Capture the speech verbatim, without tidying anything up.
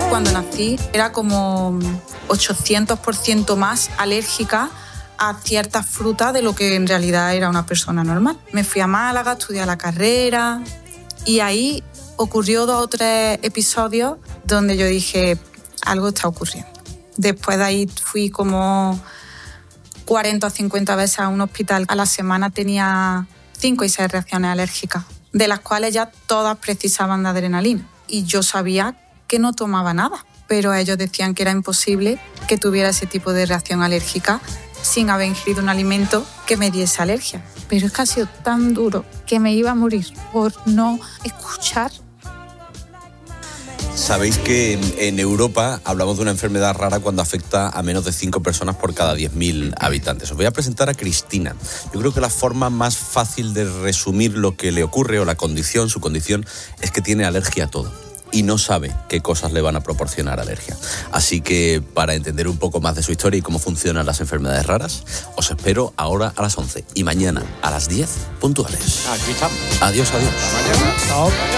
cuando nací era como ochocientos por ciento más alérgica a ciertas frutas de lo que en realidad era una persona normal. Me fui a Málaga, estudié la carrera y ahí ocurrió dos o tres episodios donde yo dije, algo está ocurriendo. Después de ahí fui como cuarenta o cincuenta veces a un hospital. A la semana tenía cinco y seis reacciones alérgicas, de las cuales ya todas precisaban de adrenalina. Y yo sabía que no tomaba nada, pero ellos decían que era imposible que tuviera ese tipo de reacción alérgica sin haber ingerido un alimento que me diese alergia. Pero es que ha sido tan duro que me iba a morir por no escuchar. Sabéis que en, en Europa hablamos de una enfermedad rara cuando afecta a menos de cinco personas por cada diez mil habitantes. Os voy a presentar a Cristina. Yo creo que la forma más fácil de resumir lo que le ocurre o la condición, su condición, es que tiene alergia a todo y no sabe qué cosas le van a proporcionar alergia. Así que para entender un poco más de su historia y cómo funcionan las enfermedades raras, os espero ahora a las once y mañana a las diez puntuales. Aquí estamos. Adiós, adiós. Hasta mañana. Chao.